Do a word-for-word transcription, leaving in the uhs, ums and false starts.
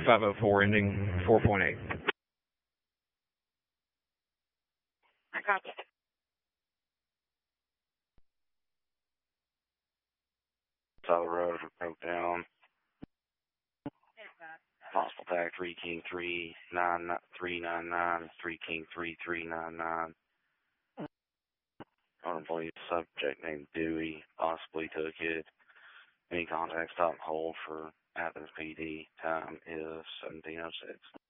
five oh four ending four point eight. I got you. South Road broke down. Possible tag three King three nine three nine nine three King three three nine nine. Unemployed subject named Dewey possibly took it. Any contact stop and hold for Athens P D. Time is seventeen oh six.